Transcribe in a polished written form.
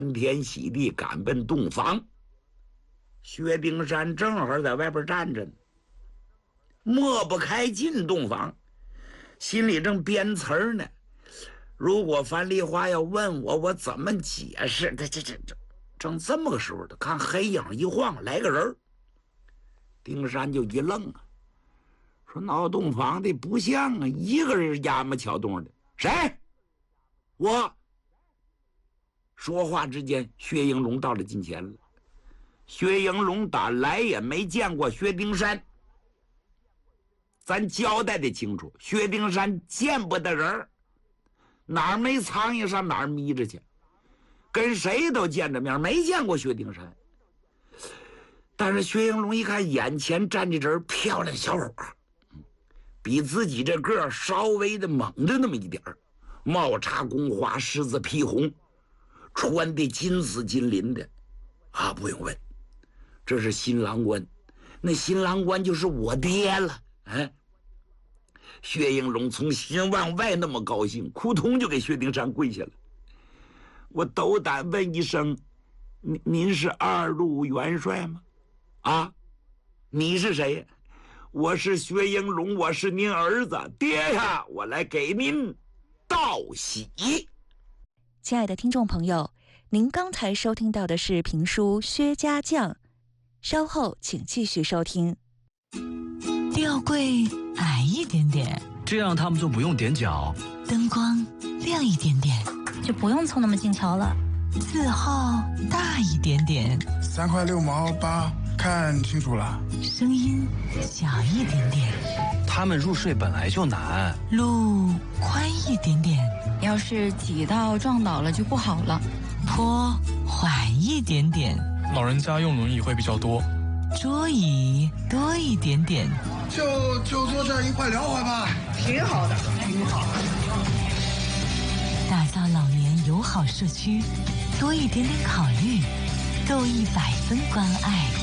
天喜地赶奔洞房。薛丁山正好在外边站着呢，抹不开进洞房，心里正编词儿呢。如果樊梨花要问我，我怎么解释？这正这么个时候，他看黑影一晃，来个人。丁山就一愣啊，说闹洞房的不像啊，一个人压么撬动的。谁？我。说话之间，薛应龙到了近前了。薛应龙打来也没见过薛丁山，咱交代的清楚，薛丁山见不得人，哪儿没苍蝇上哪儿眯着去，跟谁都见着面，没见过薛丁山。但是薛应龙一看眼前站着人漂亮小伙，比自己这个稍微的猛着那么一点儿，帽插宫花，狮子披红，穿的金丝金鳞的啊，不用问，这是新郎官，那新郎官就是我爹了。薛应龙从心往外那么高兴，扑通就给薛丁山跪下了。我斗胆问一声，您是二路元帅吗？啊，你是谁？我是薛应龙，我是您儿子。爹呀，我来给您道喜。 亲爱的听众朋友，您刚才收听到的是评书《薛家将》，稍后请继续收听。 吊柜矮一点点， 这样他们就不用踮脚。 灯光亮一点点， 就不用凑那么近瞧了。 字号大一点点 ，3块6毛8，看清楚了。 声音小一点点， 他们入睡本来就难。 路宽一点点， 要是挤到撞倒了就不好了。 坡缓一点点， 老人家用轮椅会比较多。 桌椅多一点点， 就坐这儿一块聊会吧， 挺好的，挺好的。 打造老年友好社区，多一点点考虑，够100分关爱。